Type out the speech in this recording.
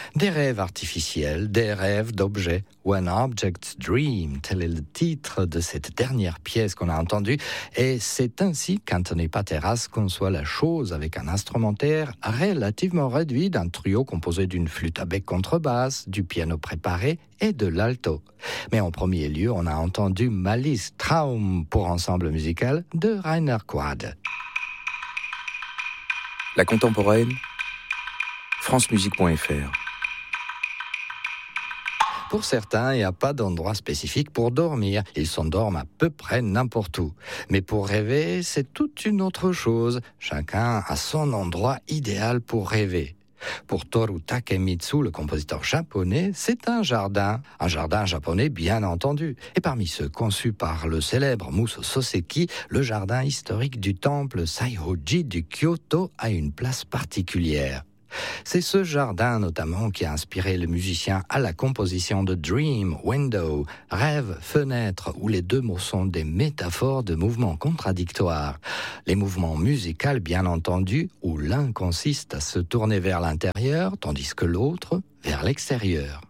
Des rêves artificiels, des rêves d'objets. One Object's Dream, tel est le titre de cette dernière pièce qu'on a entendue. Et c'est ainsi qu'Anthony Pateras conçoit la chose avec un instrumentaire relativement réduit d'un trio composé d'une flûte à bec contrebasse, du piano préparé et de l'alto. Mais en premier lieu, on a entendu Malice Traum pour ensemble musical de Rainer Quad. La contemporaine, francemusique.fr. Pour certains, il n'y a pas d'endroit spécifique pour dormir. Ils s'endorment à peu près n'importe où. Mais pour rêver, c'est toute une autre chose. Chacun a son endroit idéal pour rêver. Pour Toru Takemitsu, le compositeur japonais, c'est un jardin japonais bien entendu. Et parmi ceux conçus par le célèbre Muso Soseki, le jardin historique du temple Saihoji du Kyoto a une place particulière. C'est ce jardin notamment qui a inspiré le musicien à la composition de Dream, Window, rêve, fenêtre, où les deux mots sont des métaphores de mouvements contradictoires. Les mouvements musicaux, bien entendu, où l'un consiste à se tourner vers l'intérieur, tandis que l'autre vers l'extérieur.